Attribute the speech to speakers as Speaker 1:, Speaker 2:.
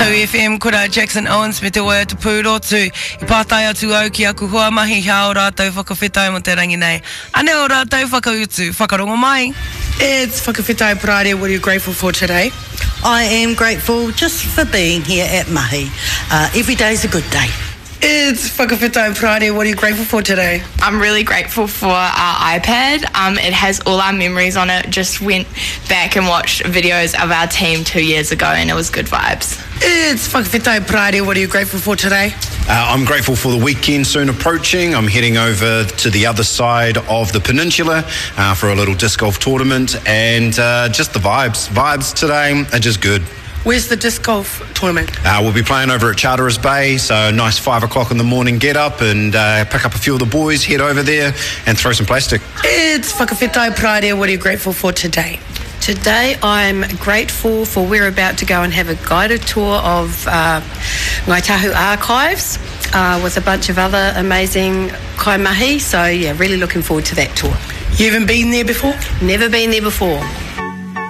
Speaker 1: Tau FM kura Jackson Owens me te waia te pūrotu I pātai atu au ki aku hua mahi hea o rātou whakawhetai mo te rangi nei. Ane o rātou whakautu, whakarongo mai.
Speaker 2: It's Whakawhetai Parade. What are you grateful for today?
Speaker 3: I am grateful just for being here at Mahi. Every day's a good day.
Speaker 2: It's Whakawhetai Parade. What are you grateful for today?
Speaker 4: I'm really grateful for our iPad. It has all our memories on it. Just went back and watched videos of our team 2 years ago and it was good vibes.
Speaker 2: It's Whakawhetai Parade. What are you grateful for today?
Speaker 5: I'm grateful for the weekend soon approaching. I'm heading over to the other side of the peninsula for a little disc golf tournament and just the vibes. Vibes today are just good.
Speaker 2: Where's the disc golf tournament?
Speaker 5: We'll be playing over at Charteris Bay, so nice 5 o'clock in the morning get up and pick up a few of the boys, head over there and throw some plastic.
Speaker 2: It's Whakawhetai Parade. What are you grateful for today?
Speaker 6: Today I'm grateful for we're about to go and have a guided tour of Ngāi Tahu Archives with a bunch of other amazing kaimahi. So yeah, really looking forward to that tour.
Speaker 2: You haven't been there before?
Speaker 6: Never been there before.